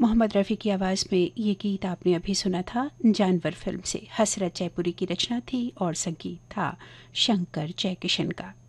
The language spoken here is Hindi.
मोहम्मद रफ़ी की आवाज़ में ये गीत आपने अभी सुना था जानवर फिल्म से। हसरत जयपुरी की रचना थी और संगीत था शंकर जयकिशन का।